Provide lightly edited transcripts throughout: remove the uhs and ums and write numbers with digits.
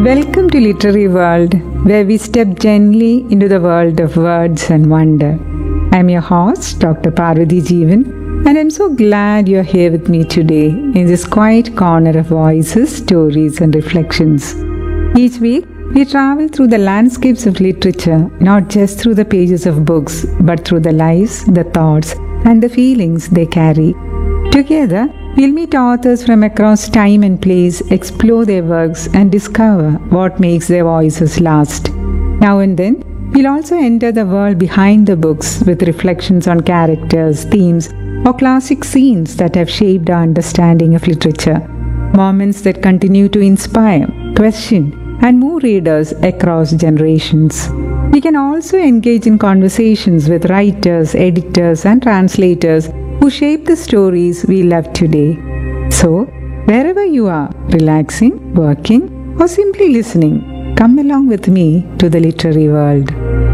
Welcome to Literary World, where we step gently into the world of words and wonder. I'm your host, Dr. Parvati Jeevan, and I'm so glad you're here with me today in this quiet corner of voices, stories, and reflections. Each week, we travel through the landscapes of literature, not just through the pages of books, but through the lives, the thoughts, and the feelings they carry. Together, we'll meet authors from across time and place, explore their works, and discover what makes their voices last. Now and then, we'll also enter the world behind the books with reflections on characters, themes, or classic scenes that have shaped our understanding of literature. Moments that continue to inspire, question, and move readers across generations. We can also engage in conversations with writers, editors, and translators who shape the stories we love today. So, wherever you are, relaxing, working, or simply listening, come along with me to the literary world.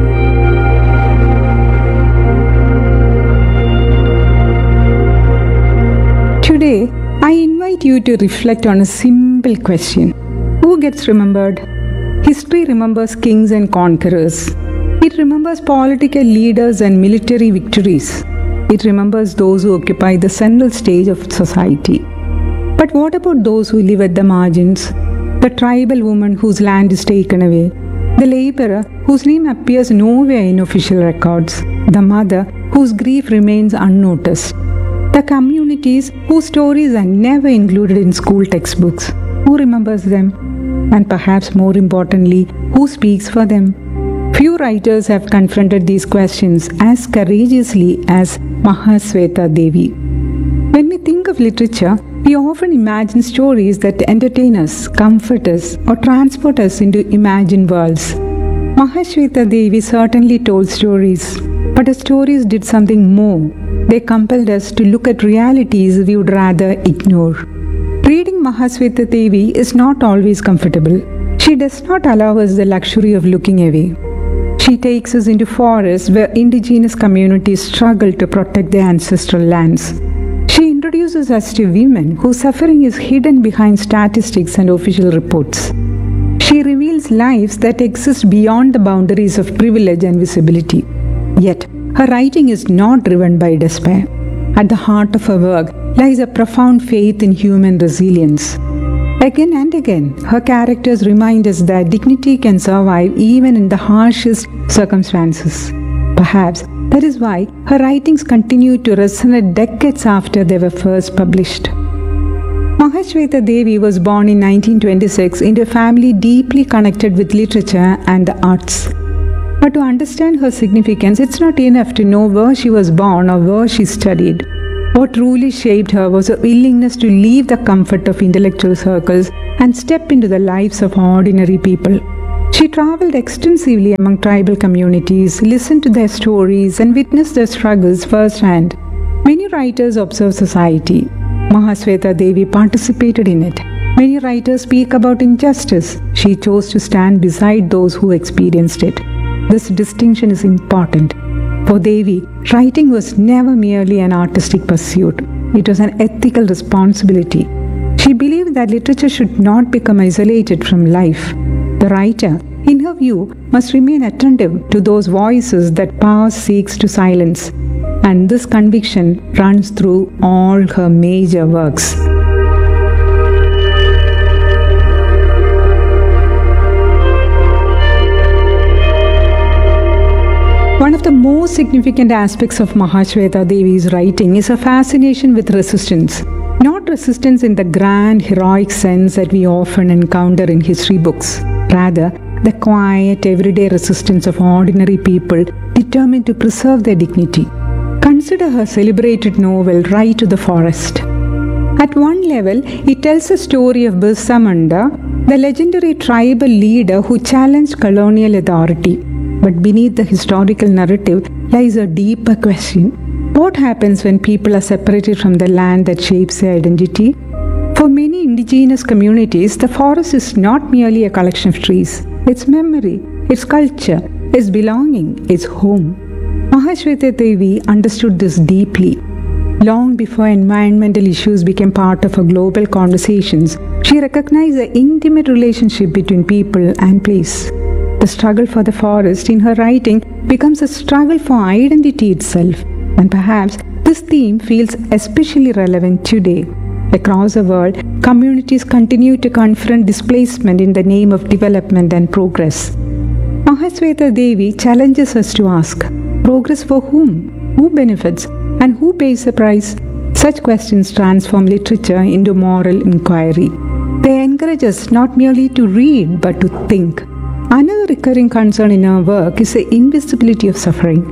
Today, I invite you to reflect on a simple question. Who gets remembered? History remembers kings and conquerors. It remembers political leaders and military victories. It remembers those who occupy the central stage of society. But what about those who live at the margins? The tribal woman whose land is taken away, the laborer whose name appears nowhere in official records, the mother whose grief remains unnoticed, the communities whose stories are never included in school textbooks. Who remembers them? And perhaps more importantly, who speaks for them? Few writers have confronted these questions as courageously as Mahasweta Devi. When we think of literature, we often imagine stories that entertain us, comfort us, or transport us into imagined worlds. Mahasweta Devi certainly told stories, but her stories did something more. They compelled us to look at realities we would rather ignore. Reading Mahasweta Devi is not always comfortable. She does not allow us the luxury of looking away. She takes us into forests where indigenous communities struggle to protect their ancestral lands. She introduces us to women whose suffering is hidden behind statistics and official reports. She reveals lives that exist beyond the boundaries of privilege and visibility. Yet, her writing is not driven by despair. At the heart of her work lies a profound faith in human resilience. Again and again, her characters remind us that dignity can survive even in the harshest circumstances. Perhaps that is why her writings continue to resonate decades after they were first published. Mahasweta Devi was born in 1926 into a family deeply connected with literature and the arts. But to understand her significance, it's not enough to know where she was born or where she studied. What truly shaped her was a willingness to leave the comfort of intellectual circles and step into the lives of ordinary people. She traveled extensively among tribal communities, listened to their stories, and witnessed their struggles firsthand. Many writers observe society. Mahasweta Devi participated in it. Many writers speak about injustice. She chose to stand beside those who experienced it. This distinction is important. For Devi, writing was never merely an artistic pursuit. It was an ethical responsibility. She believed that literature should not become isolated from life. The writer, in her view, must remain attentive to those voices that power seeks to silence. And this conviction runs through all her major works. One of the most significant aspects of Mahasweta Devi's writing is her fascination with resistance. Not resistance in the grand, heroic sense that we often encounter in history books. Rather, the quiet, everyday resistance of ordinary people determined to preserve their dignity. Consider her celebrated novel, Ride to the Forest. At one level, it tells the story of Birsa Munda, the legendary tribal leader who challenged colonial authority. But beneath the historical narrative lies a deeper question. What happens when people are separated from the land that shapes their identity? For many indigenous communities, the forest is not merely a collection of trees. It's memory, it's culture, it's belonging, it's home. Mahasweta Devi understood this deeply. Long before environmental issues became part of her global conversations, she recognized the intimate relationship between people and place. The struggle for the forest in her writing becomes a struggle for identity itself, and perhaps this theme feels especially relevant today. Across the world, communities continue to confront displacement in the name of development and progress. Mahasweta Devi challenges us to ask, progress for whom? Who benefits? And who pays the price? Such questions transform literature into moral inquiry. They encourage us not merely to read but to think. Another recurring concern in her work is the invisibility of suffering.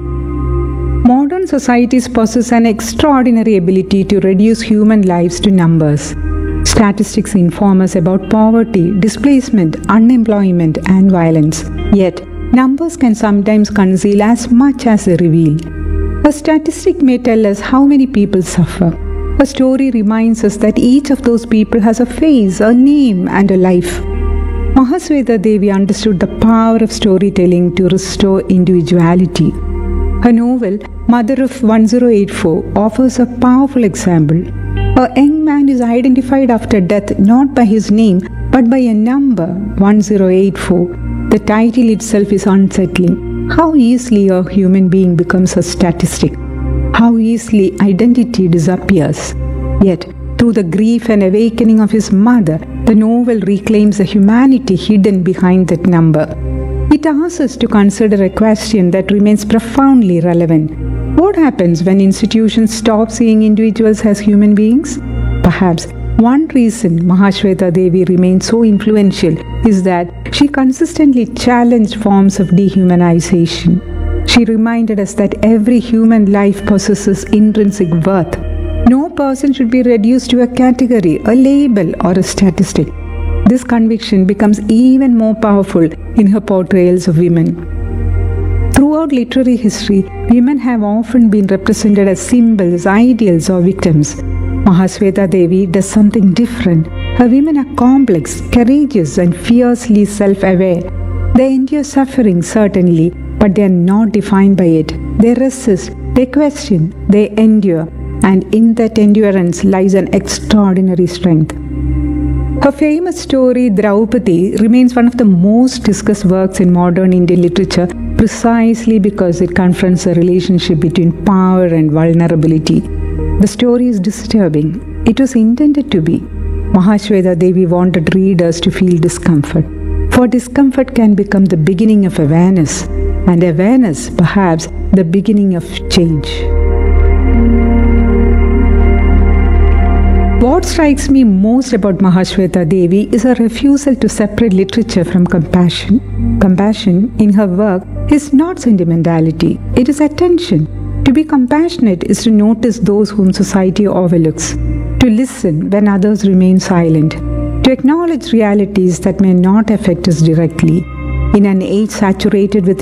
Modern societies possess an extraordinary ability to reduce human lives to numbers. Statistics inform us about poverty, displacement, unemployment, and violence. Yet, numbers can sometimes conceal as much as they reveal. A statistic may tell us how many people suffer. A story reminds us that each of those people has a face, a name, and a life. Mahasweta Devi understood the power of storytelling to restore individuality. Her novel, Mother of 1084, offers a powerful example. A young man is identified after death not by his name but by a number, 1084. The title itself is unsettling. How easily a human being becomes a statistic. How easily identity disappears. Yet, through the grief and awakening of his mother, the novel reclaims the humanity hidden behind that number. It asks us to consider a question that remains profoundly relevant. What happens when institutions stop seeing individuals as human beings? Perhaps one reason Mahasweta Devi remains so influential is that she consistently challenged forms of dehumanization. She reminded us that every human life possesses intrinsic worth. No person should be reduced to a category, a label, or a statistic. This conviction becomes even more powerful in her portrayals of women. Throughout literary history, women have often been represented as symbols, ideals, or victims. Mahasweta Devi does something different. Her women are complex, courageous, and fiercely self-aware. They endure suffering, certainly, but they are not defined by it. They resist, they question, they endure, and in that endurance lies an extraordinary strength. Her famous story, Draupadi, remains one of the most discussed works in modern Indian literature precisely because it confronts the relationship between power and vulnerability. The story is disturbing. It was intended to be. Mahasweta Devi wanted readers to feel discomfort. For discomfort can become the beginning of awareness, and awareness, perhaps, the beginning of change. What strikes me most about Mahasweta Devi is her refusal to separate literature from compassion. Compassion in her work is not sentimentality, it is attention. To be compassionate is to notice those whom society overlooks, to listen when others remain silent, to acknowledge realities that may not affect us directly. In an age saturated with